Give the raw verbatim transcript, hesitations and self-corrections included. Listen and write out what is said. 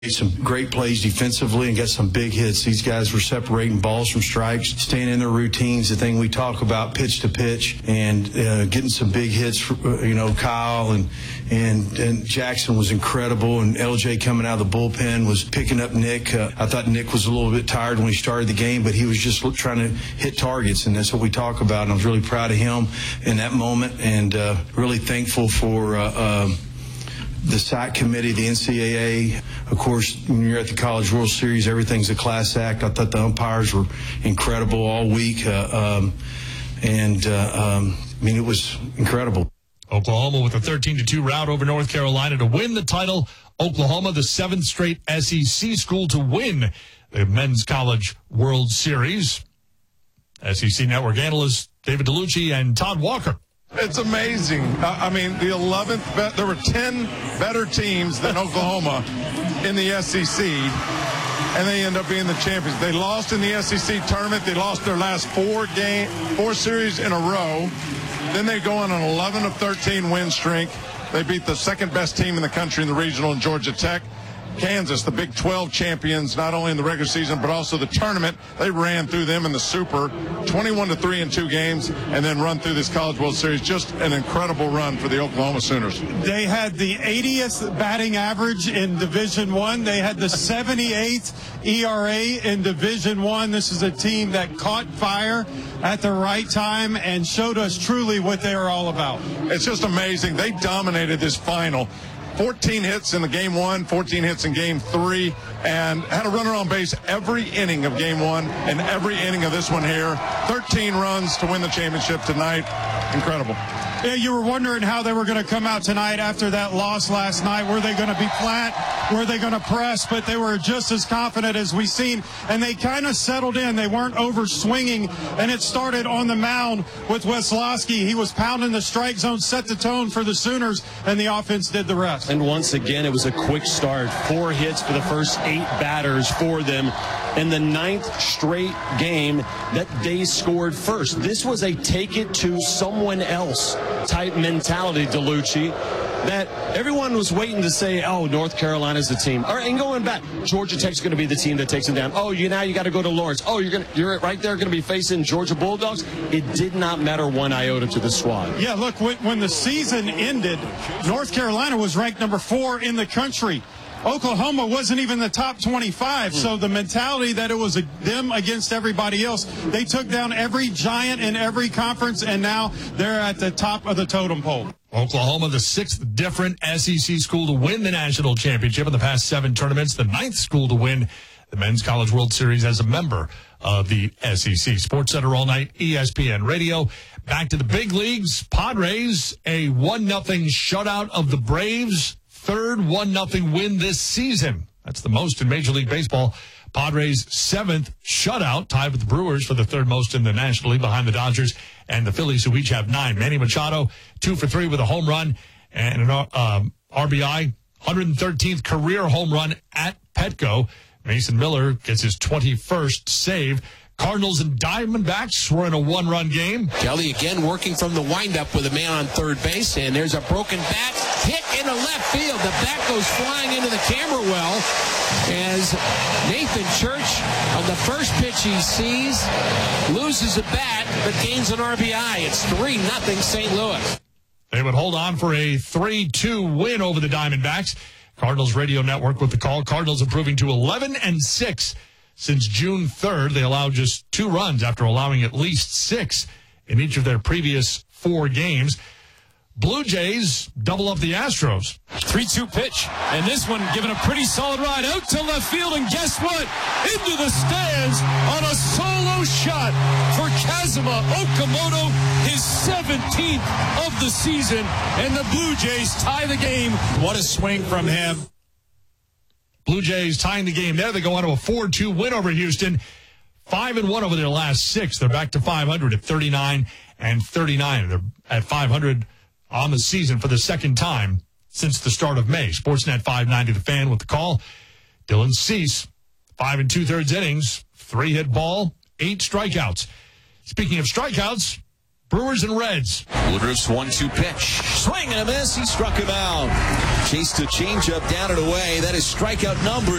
some great plays defensively and got some big hits. These guys were separating balls from strikes, staying in their routines, the thing we talk about, pitch to pitch, and uh, getting some big hits. For, uh, you know, Kyle and, and and Jackson was incredible, and L J coming out of the bullpen was picking up Nick. Uh, I thought Nick was a little bit tired when he started the game, but he was just trying to hit targets, and that's what we talk about. And I was really proud of him in that moment, and uh, really thankful for uh, uh, the S A C committee, the N C double A. Of course, when you're at the College World Series, everything's a class act. I thought the umpires were incredible all week. Uh, um, and, uh, um, I mean, it was incredible. Oklahoma with a thirteen to two rout over North Carolina to win the title. Oklahoma, the seventh straight S E C school to win the Men's College World Series. S E C Network analysts David DeLucci and Todd Walker. It's amazing. Uh, I mean, the eleventh, be- there were ten better teams than Oklahoma in the S E C, and they end up being the champions. They lost in the S E C tournament. They lost their last four game, four series in a row. Then they go on an eleven of thirteen win streak. They beat the second best team in the country in the regional in Georgia Tech. Kansas, the Big twelve champions, not only in the regular season but also the tournament. They ran through them in the Super, twenty-one to three in two games, and then run through this College World Series. Just an incredible run for the Oklahoma Sooners. They had the eightieth batting average in Division One. They had the seventy-eighth E R A in Division One. This is a team that caught fire at the right time and showed us truly what they are all about. It's just amazing. They dominated this final. fourteen hits in the game one, fourteen hits in game three, and had a runner on base every inning of game one and every inning of this one here. thirteen runs to win the championship tonight. Incredible. Yeah, you were wondering how they were going to come out tonight after that loss last night. Were they going to be flat? Were they going to press? But they were just as confident as we've seen, and they kind of settled in. They weren't over swinging, and it started on the mound with Weslowski. He was pounding the strike zone, set the tone for the Sooners, and the offense did the rest. And once again, it was a quick start. Four hits for the first eight batters for them in the ninth straight game that they scored first. This was a take it to someone else type mentality, DeLucci, that everyone was waiting to say, oh, North Carolina's the team. All right, and going back, Georgia Tech's going to be the team that takes them down. Oh, you now you got to go to Lawrence. Oh, you're going you're right there going to be facing Georgia Bulldogs. It did not matter one iota to the squad. Yeah, look, when, when the season ended, North Carolina was ranked number four in the country. Oklahoma wasn't even the top twenty-five, so the mentality that it was a, them against everybody else, they took down every giant in every conference, and now they're at the top of the totem pole. Oklahoma, the sixth different S E C school to win the national championship in the past seven tournaments, the ninth school to win the Men's College World Series as a member of the S E C. Sports Center all night, E S P N Radio. Back to the big leagues. Padres, a one nothing shutout of the Braves. Third one nothing win this season. That's the most in Major League Baseball. Padres' seventh shutout, tied with the Brewers for the third most in the National League behind the Dodgers and the Phillies, who each have nine. Manny Machado, two for three with a home run and an um, R B I, one hundred thirteenth career home run at Petco. Mason Miller gets his twenty-first save. Cardinals and Diamondbacks were in a one-run game. Kelly again working from the windup with a man on third base, and there's a broken bat hit into left field. The bat goes flying into the camera well as Nathan Church, on the first pitch he sees, loses a bat but gains an R B I. It's three nothing Saint Louis. They would hold on for a three two win over the Diamondbacks. Cardinals Radio Network with the call. Cardinals improving to eleven and six. Since June third, they allowed just two runs after allowing at least six in each of their previous four games. Blue Jays double up the Astros. three two pitch, and this one given a pretty solid ride out to left field, and guess what? Into the stands on a solo shot for Kazuma Okamoto, his seventeenth of the season, and the Blue Jays tie the game. What a swing from him. Blue Jays tying the game there. They go on to a four two win over Houston. Five and one over their last six. They're back to five hundred at thirty-nine and thirty-nine. They're at five hundred on the season for the second time since the start of May. Sportsnet five ninety, The Fan with the call. Dylan Cease, five and two-thirds innings, three-hit ball, eight strikeouts. Speaking of strikeouts, Brewers and Reds. Woodruff's one two pitch. Swing and a miss. He struck him out. Chase to changeup down and away. That is strikeout number